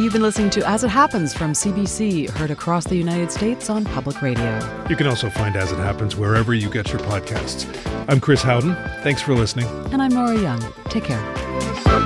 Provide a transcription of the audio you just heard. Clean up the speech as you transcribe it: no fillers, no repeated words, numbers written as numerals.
You've been listening to As It Happens from CBC, heard across the United States on public radio. You can also find As It Happens wherever you get your podcasts. I'm Chris Howden. Thanks for listening. And I'm Nora Young. Take care.